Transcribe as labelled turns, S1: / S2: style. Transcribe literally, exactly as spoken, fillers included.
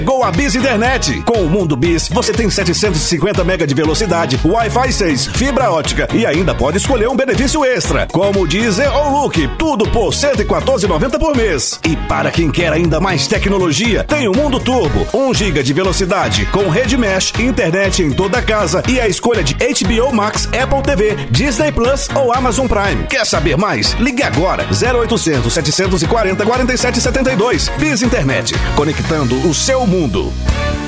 S1: Chegou a Biz Internet. Com o Mundo Biz, você tem setecentos e cinquenta mega de velocidade, Wi-Fi seis, fibra ótica e ainda pode escolher um benefício extra, como o Deezer ou Look, tudo por cento e quatorze reais e noventa centavos por mês. E para quem quer ainda mais tecnologia, tem o Mundo Turbo, um giga de velocidade, com rede mesh, internet em toda a casa e a escolha de H B O Max, Apple T V, Disney Plus ou Amazon Prime. Quer saber mais? Ligue agora, zero oitocentos, setecentos e quarenta, quarenta e sete setenta e dois. Biz Internet, conectando o seu mundo.